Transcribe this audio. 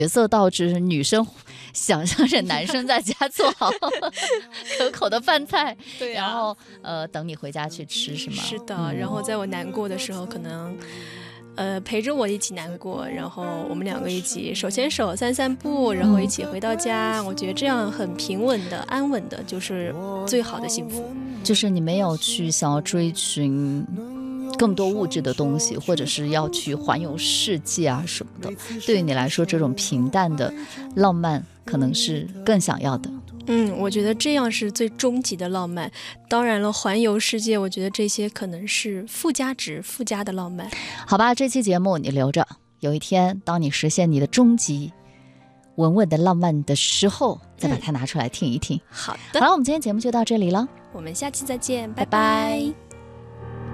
角色倒置，女生想象着男生在家做好可口的饭菜， 对然后等你回家去吃，是吗？ 是的，然后在我难过的时候，可能陪着我一起难过，然后我们两个一起手牵手散散步，然后一起回到家。我觉得这样很平稳的、安稳的，就是最好的幸福。 就是你没有去想要追寻更多物质的东西，或者是要去环游世界啊什么的，对于你来说这种平淡的浪漫可能是更想要的。 我觉得这样是最终极的浪漫。当然了，环游世界，我觉得这些可能是附加值、附加的浪漫。 好吧，这期节目你留着，有一天当你实现你的终极稳稳的浪漫的时候，再把它拿出来听一听。 好的， 好了，我们今天节目就到这里了， 我们下期再见，拜拜拜。